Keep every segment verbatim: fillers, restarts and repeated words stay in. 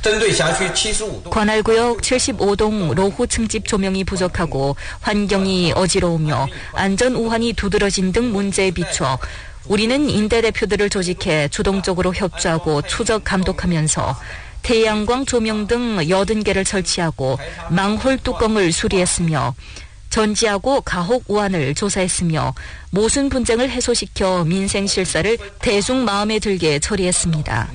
관할구역 칠십오 동 로후 층집 조명이 부족하고 환경이 어지러우며 안전 우환이 두드러진 등 문제에 비춰 우리는 임대 대표들을 조직해 주동적으로 협조하고 추적 감독하면서 태양광 조명 등 여든 개를 설치하고 망홀 뚜껑을 수리했으며 전지하고 가혹 우환을 조사했으며 모순 분쟁을 해소시켜 민생 실사를 대중 마음에 들게 처리했습니다.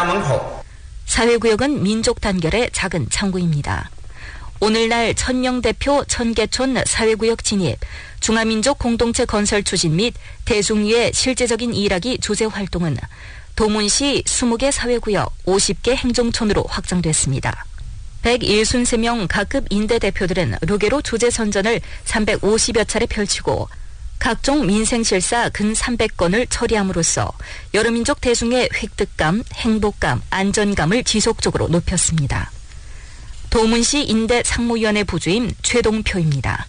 사회구역은 민족 단결의 작은 창구입니다. 오늘날 천명 대표 천개촌 사회구역 진입, 중화민족 공동체 건설 추진 및 대중위의 실제적인 일하기 주재 활동은 도문시 이십 개 사회구역 오십 개 행정촌으로 확장됐습니다. 백십삼 명 각급 임대 대표들은 루게로 주재 선전을 삼백오십여 차례 펼치고 각종 민생실사 근 삼백 건을 처리함으로써 여러 민족 대중의 획득감, 행복감, 안전감을 지속적으로 높였습니다. 도문시 임대 상무위원회 부주임 최동표입니다.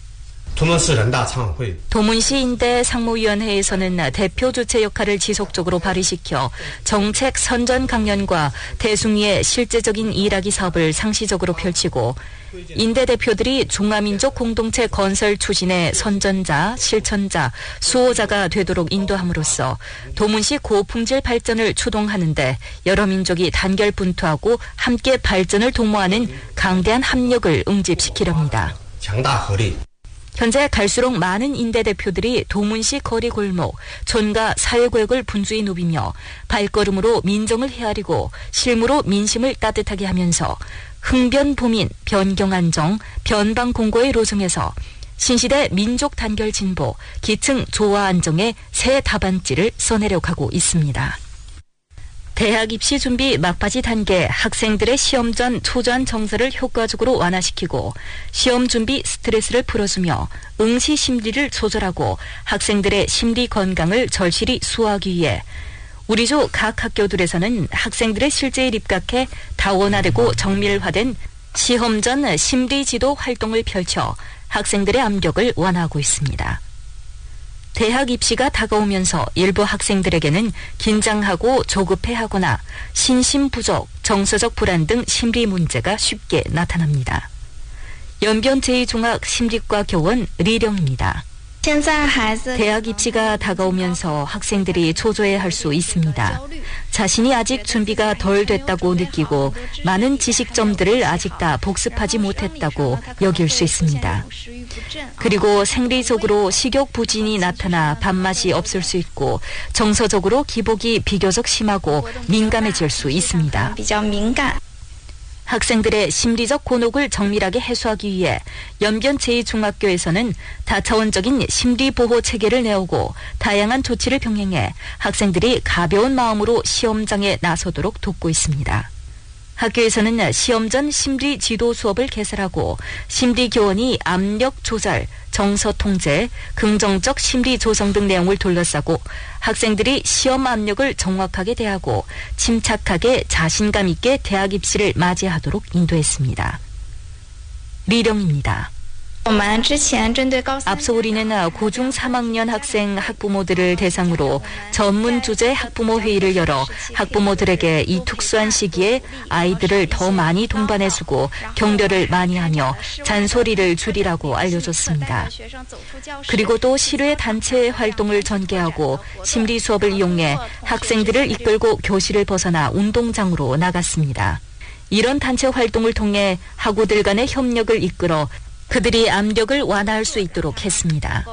도문시 임대 상무위원회에서는 대표 주체 역할을 지속적으로 발휘시켜 정책 선전 강연과 대중위의 실제적인 일하기 사업을 상시적으로 펼치고 임대 대표들이 중화민족 공동체 건설 추진의 선전자, 실천자, 수호자가 되도록 인도함으로써 도문시 고품질 발전을 추동하는 데 여러 민족이 단결 분투하고 함께 발전을 도모하는 강대한 합력을 응집시키렵니다. 현재 갈수록 많은 임대 대표들이 도문시 거리 골목, 촌가 사회구역을 분주히 누비며 발걸음으로 민정을 헤아리고 실무로 민심을 따뜻하게 하면서 흥변보민, 변경안정, 변방공고의 로정에서 신시대 민족 단결 진보, 기층 조화 안정의 새 답안지를 써내려 가고 있습니다. 대학 입시 준비 막바지 단계 학생들의 시험 전 초전 정서를 효과적으로 완화시키고 시험 준비 스트레스를 풀어주며 응시 심리를 조절하고 학생들의 심리 건강을 절실히 수호하기 위해 우리 조 각 학교들에서는 학생들의 실제에 입각해 다원화되고 정밀화된 시험 전 심리 지도 활동을 펼쳐 학생들의 압력을 완화하고 있습니다. 대학 입시가 다가오면서 일부 학생들에게는 긴장하고 조급해하거나 신심 부족, 정서적 불안 등 심리 문제가 쉽게 나타납니다. 연변 제이 중학 심리과 교원 리령입니다. 대학 입시가 다가오면서 학생들이 초조해할 수 있습니다. 자신이 아직 준비가 덜 됐다고 느끼고 많은 지식점들을 아직 다 복습하지 못했다고 여길 수 있습니다. 그리고 생리적으로 식욕 부진이 나타나 밥맛이 없을 수 있고 정서적으로 기복이 비교적 심하고 민감해질 수 있습니다. 학생들의 심리적 곤혹을 정밀하게 해소하기 위해 연변 제이 중학교에서는 다차원적인 심리보호 체계를 내오고 다양한 조치를 병행해 학생들이 가벼운 마음으로 시험장에 나서도록 돕고 있습니다. 학교에서는 시험 전 심리 지도 수업을 개설하고 심리 교원이 압력 조절, 정서 통제, 긍정적 심리 조성 등 내용을 둘러싸고 학생들이 시험 압력을 정확하게 대하고 침착하게 자신감 있게 대학 입시를 맞이하도록 인도했습니다. 리령입니다. 앞서 우리는 고중 삼 학년 학생 학부모들을 대상으로 전문 주제 학부모 회의를 열어 학부모들에게 이 특수한 시기에 아이들을 더 많이 동반해주고 격려를 많이 하며 잔소리를 줄이라고 알려줬습니다. 그리고 또 실외 단체 활동을 전개하고 심리 수업을 이용해 학생들을 이끌고 교실을 벗어나 운동장으로 나갔습니다. 이런 단체 활동을 통해 학우들 간의 협력을 이끌어 그들이 압력을 완화할 수 있도록 했습니다.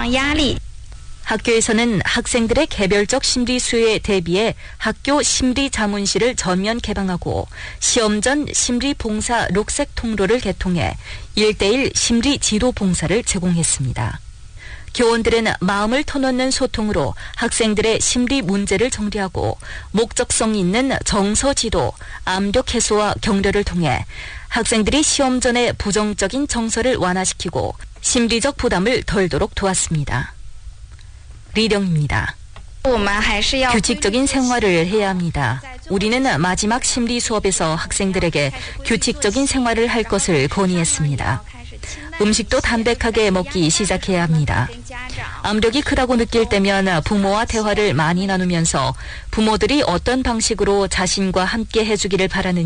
학교에서는 학생들의 개별적 심리 수요에 대비해 학교 심리 자문실을 전면 개방하고 시험 전 심리 봉사 녹색 통로를 개통해 일 대일 심리 지도 봉사를 제공했습니다. 교원들은 마음을 터놓는 소통으로 학생들의 심리 문제를 정리하고 목적성 있는 정서 지도, 압력 해소와 격려를 통해 학생들이 시험 전에 부정적인 정서를 완화시키고 심리적 부담을 덜도록 도왔습니다. 리령입니다. 규칙적인 생활을 해야 합니다. 우리는 마지막 심리 수업에서 학생들에게 규칙적인 생활을 할 것을 건의했습니다. 음식도 담백하게 먹기 시작해야 합니다. 압력이 크다고 느낄 때면 부모와 대화를 많이 나누면서 부모들이 어떤 방식으로 자신과 함께 해주기를 바라는